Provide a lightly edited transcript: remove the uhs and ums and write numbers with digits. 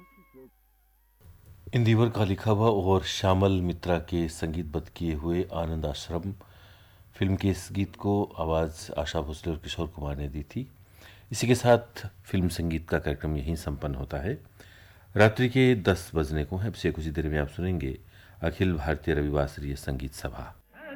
इंदिवर का लिखा हुआ और श्यामल मित्रा के संगीतबद्ध किए हुए आनंद आश्रम फिल्म के इस गीत को आवाज़ आशा भोसले और किशोर कुमार ने दी थी। इसी के साथ फिल्म संगीत का कार्यक्रम यहीं संपन्न होता है। रात्रि के 10 बजने को हैं। अब से कुछ ही देर में आप सुनेंगे अखिल भारतीय रविवासरीय संगीत सभा।